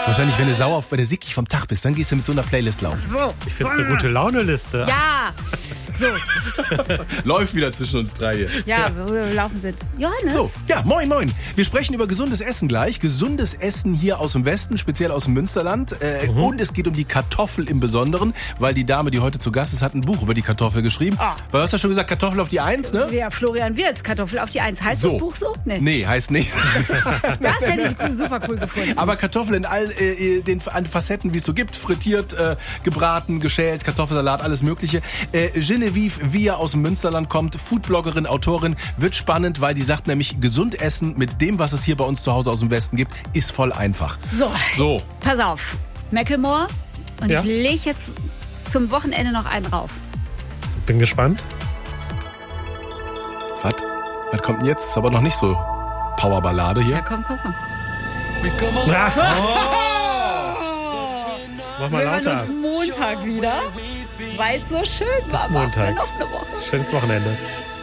Wahrscheinlich, wenn du sauer bei der Sickig vom Tag bist, dann gehst du mit so einer Playlist laufen. So. Ich finde es eine gute Laune-Liste. Ja. So. Läuft wieder zwischen uns drei hier. Ja, wo wir laufen sind. Johannes. So, ja, moin, moin. Wir sprechen über gesundes Essen gleich. Gesundes Essen hier aus dem Westen, speziell aus dem Münsterland. Und es geht um die Kartoffel im Besonderen, weil die Dame, die heute zu Gast ist, hat ein Buch über die Kartoffel geschrieben. Du hast ja schon gesagt, Kartoffel auf die 1, ne? Ja, Florian Wirtz, Kartoffel auf die 1. Heißt So. das Buch so? Nee, heißt nicht. Das hätte ich super cool gefunden. Aber Kartoffel in all den Facetten, wie es so gibt. Frittiert, gebraten, geschält, Kartoffelsalat, alles mögliche. Genevieve Via aus dem Münsterland kommt, Foodbloggerin, Autorin, wird spannend, weil die sagt nämlich, gesund essen mit dem, was es hier bei uns zu Hause aus dem Westen gibt, ist voll einfach. So. Pass auf. Macklemore. Und Ja? ich lege jetzt zum Wochenende noch einen rauf. Bin gespannt. Was kommt denn jetzt? Ist aber noch nicht so Powerballade hier. Ja, komm. Mach mal Wir hören lauter. uns Montag wieder, weil es so schön war. Bis Montag. Machen wir noch eine Woche. Schönes Wochenende.